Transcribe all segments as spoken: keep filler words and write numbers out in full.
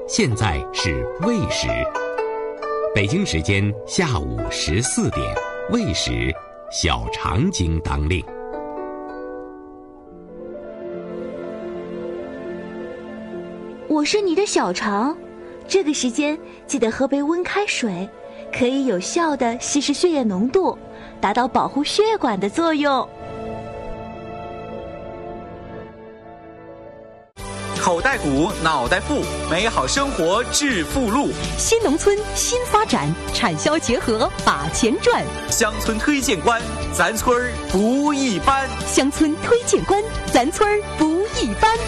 现在是未时，北京时间下午十四点，未时，小肠经当令。 我是你的小肠，这个时间记得喝杯温开水，可以有效地稀释血液浓度，达到保护血管的作用。 口袋鼓，脑袋富，美好生活致富路。 新农村新发展，产销结合把钱赚。 乡村推荐官，咱村儿不一般。 乡村推荐官，咱村儿不一般。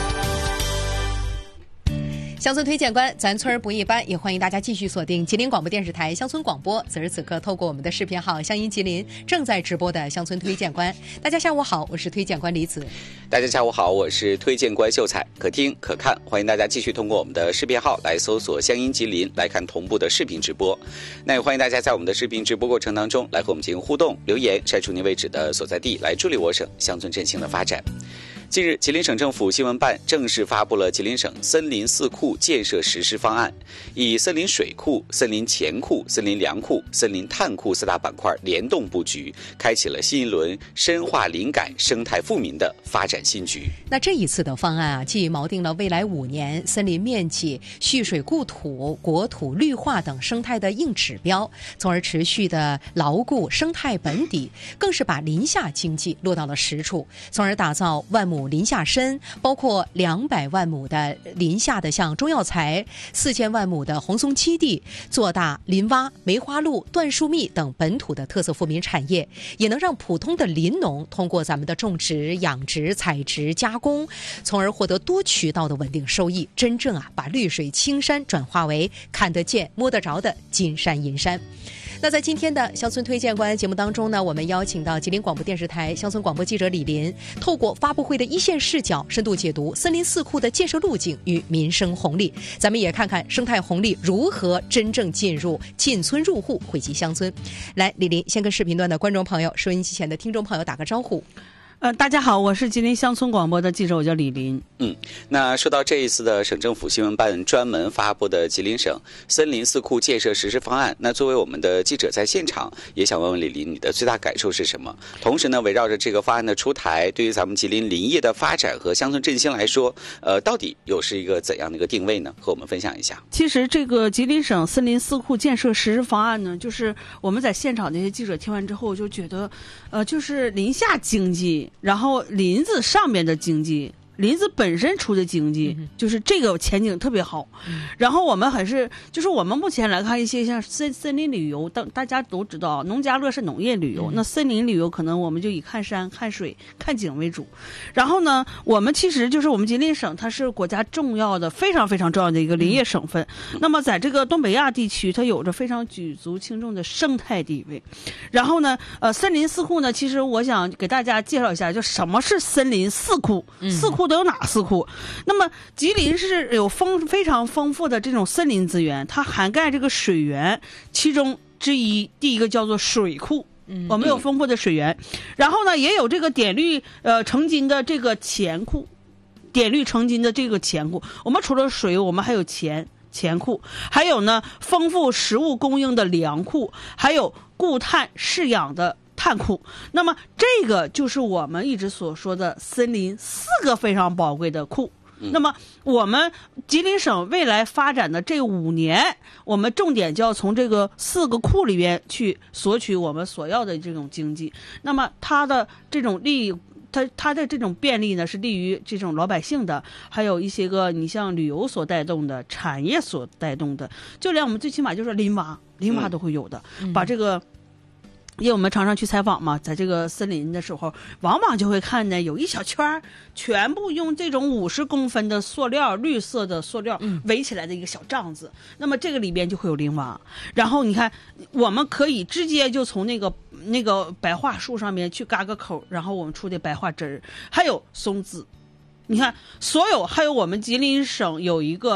乡村推荐官，咱村儿不一般，也欢迎大家继续锁定吉林广播电视台乡村广播。此时此刻，透过我们的视频号乡音吉林正在直播的乡村推荐官。大家下午好，我是推荐官李子。 大家下午好，我是推荐官秀才，可听可看，欢迎大家继续通过我们的视频号来搜索乡音吉林来看同步的视频直播。那也欢迎大家在我们的视频直播过程当中来和我们进行互动留言，晒出您为止的所在地，来助力我省乡村振兴的发展。近日，吉林省政府新闻办正式发布了吉林省森林四库建设实施方案，以森林水库、森林前库、森林粮库、森林碳库四大板块联动布局，开启了新一轮深化林感、生态富民的发展新局。 那这一次的方案啊，既锚定了未来五年森林面积、蓄水固土、国土绿化等生态的硬指标，从而持续的牢固生态本底，更是把林下经济落到了实处，从而打造万亩林下参，包括两百万亩的林下的像中药材，四千万亩的红松基地，做大林洼、梅花鹿、椴树蜜等本土的特色富民产业，也能让普通的林农通过咱们的种植、养殖、采植、加工，从而获得多渠道的稳定收益，真正啊把绿水青山转化为看得见、摸得着的金山银山。那在今天的乡村推荐官节目当中呢，我们邀请到吉林广播电视台乡村广播记者李林，透过发布会的一线视角，深度解读森林四库的建设路径与民生红利。咱们也看看生态红利如何真正进入进村入户，惠及乡村。来，李林先跟视频端的观众朋友、收音机前的听众朋友打个招呼。 呃，大家好，我是吉林乡村广播的记者，我叫李林。 嗯，那说到这一次的省政府新闻办专门发布的吉林省森林四库建设实施方案，那作为我们的记者在现场，也想问问李林，你的最大感受是什么？同时呢，围绕着这个方案的出台，对于咱们吉林林业的发展和乡村振兴来说，呃，到底又是一个怎样的一个定位呢？和我们分享一下。 其实这个吉林省森林四库建设实施方案呢，就是我们在现场那些记者听完之后就觉得，呃，就是林下经济。然后林子上面的经济，林子本身出的经济，就是这个前景特别好。嗯、然后我们还是就是我们目前来看一些像森森林旅游，大大家都知道，农家乐是农业旅游，嗯、那森林旅游可能我们就以看山、看水、看景为主。然后呢，我们其实就是我们吉林省，它是国家重要的、非常非常重要的一个林业省份。嗯、那么在这个东北亚地区，它有着非常举足轻重的生态地位。然后呢，呃，森林四库呢，其实我想给大家介绍一下，就什么是森林四库，嗯、四库都有哪四库？那么吉林是有丰非常丰富的这种森林资源，它涵盖这个水源，其中之一第一个叫做水库。我们有丰富的水源，然后呢，也有这个碘氯呃成金的这个钱库，碘氯成金的这个钱库。我们除了水，我们还有钱钱库，还有呢丰富食物供应的粮库，还有固碳饲养的碳库。那么这个就是我们一直所说的森林四个非常宝贵的库。那么我们吉林省未来发展的这五年，我们重点就要从这个四个库里边去索取我们所要的这种经济。那么它的这种利益，它它的这种便利呢，是利于这种老百姓的，还有一些个你像旅游所带动的、产业所带动的，就连我们最起码就是林洼，林洼都会有的，嗯、把这个。因为我们常常去采访嘛，在这个森林的时候，往往就会看见有一小圈全部用这种五十公分的塑料，绿色的塑料围起来的一个小帐子。嗯、那么这个里边就会有林洼，然后你看，我们可以直接就从那个那个白桦树上面去嘎个口，然后我们出的白桦汁儿，还有松子。你看，所有还有我们吉林省有一个。